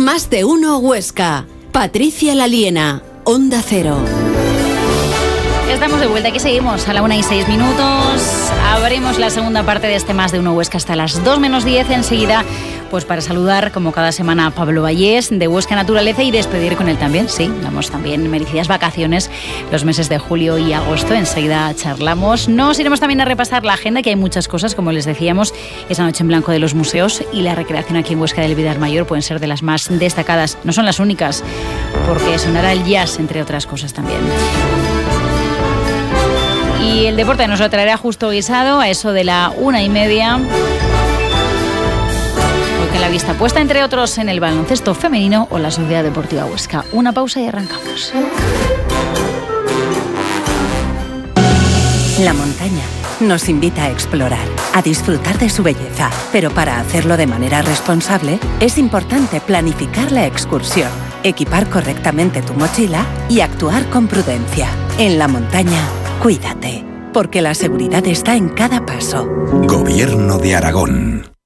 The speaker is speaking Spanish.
Más de uno Huesca. Patricia Laliena, Onda Cero. Estamos de vuelta, aquí seguimos a la 1:06. Abrimos la segunda parte de este Más de uno Huesca hasta las 2 menos 10 enseguida, pues para saludar como cada semana a Pablo Vallés de Huesca Naturaleza y despedir con él también, sí, damos también merecidas vacaciones los meses de julio y agosto, enseguida charlamos. Nos iremos también a repasar la agenda, que hay muchas cosas, como les decíamos, esa noche en blanco de los museos y la recreación aquí en Huesca del Vidar Mayor pueden ser de las más destacadas, no son las únicas, porque sonará el jazz, entre otras cosas también. Y el deporte nos lo traerá Justo Guisado a eso de la 1:30. Porque la vista puesta, entre otros, en el baloncesto femenino o la Sociedad Deportiva Huesca. Una pausa y arrancamos. La montaña nos invita a explorar, a disfrutar de su belleza. Pero para hacerlo de manera responsable, es importante planificar la excursión, equipar correctamente tu mochila y actuar con prudencia. En la montaña, cuídate, porque la seguridad está en cada paso. Gobierno de Aragón.